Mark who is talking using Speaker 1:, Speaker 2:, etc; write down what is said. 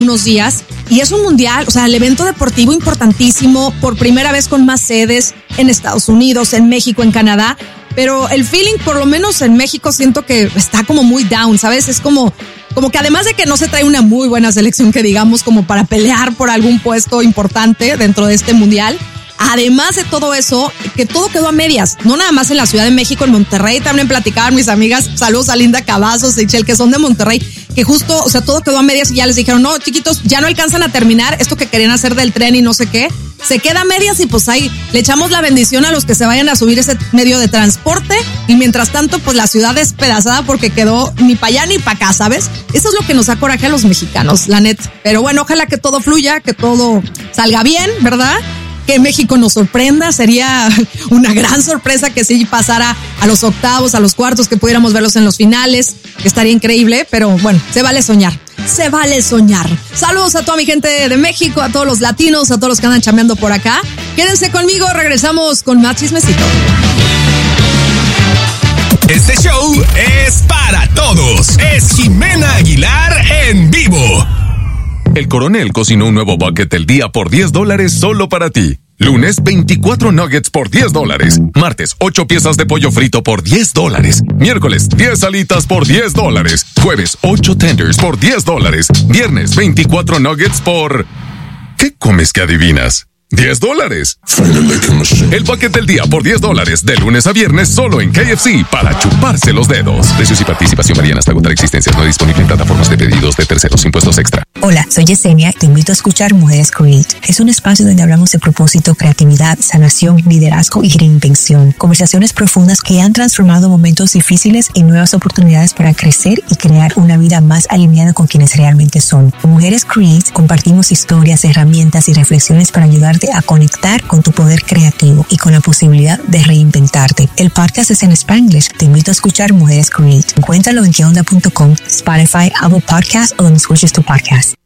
Speaker 1: unos días y es un mundial, o sea, el evento deportivo importantísimo, por primera vez con más sedes en Estados Unidos, en México, en Canadá, pero el feeling, por lo menos en México, siento que está como muy down, ¿sabes? Es como que además de que no se trae una muy buena selección, que digamos, como para pelear por algún puesto importante dentro de este mundial, además de todo eso, que todo quedó a medias, no nada más en la Ciudad de México, en Monterrey también platicaban mis amigas, saludos a Linda Cavazos, Seychelles, que son de Monterrey, que justo, o sea, todo quedó a medias y ya les dijeron, no, chiquitos, ya no alcanzan a terminar esto que querían hacer del tren y no sé qué, se queda a medias y pues ahí le echamos la bendición a los que se vayan a subir ese medio de transporte y mientras tanto, pues la ciudad despedazada porque quedó ni para allá ni para acá, ¿sabes? Eso es lo que nos da coraje a los mexicanos, la neta. Pero bueno, ojalá que todo fluya, que todo salga bien, ¿verdad? Que México nos sorprenda, sería una gran sorpresa que sí pasara a los octavos, a los cuartos, que pudiéramos verlos en los finales, que estaría increíble, pero bueno, se vale soñar. Se vale soñar. Saludos a toda mi gente de México, a todos los latinos, a todos los que andan chambeando por acá. Quédense conmigo, regresamos con más chismecito.
Speaker 2: Este show es para todos. Es Jimena Aguilar en vivo. El Coronel cocinó un nuevo bucket del día por $10 solo para ti. Lunes, 24 nuggets por $10. Martes, 8 piezas de pollo frito por $10. Miércoles, 10 alitas por $10. Jueves, 8 tenders por $10. Viernes, 24 nuggets por... ¿Qué comes que adivinas? $10. El paquete del día por $10, de lunes a viernes, solo en KFC, para chuparse los dedos. Precios y participación varían hasta agotar existencias. No disponible en plataformas de pedidos de terceros. Impuestos extra.
Speaker 3: Hola, soy Yesenia. Te invito a escuchar Mujeres Create. Es un espacio donde hablamos de propósito, creatividad, sanación, liderazgo y reinvención. Conversaciones profundas que han transformado momentos difíciles en nuevas oportunidades para crecer y crear una vida más alineada con quienes realmente son. En Mujeres Create compartimos historias, herramientas y reflexiones para ayudarte a conectar con tu poder creativo y con la posibilidad de reinventarte. El podcast es en Spanglish. Te invito a escuchar Mujeres Create. Encuéntralo en queonda.com, Spotify, Apple Podcasts o donde escuches tu podcast.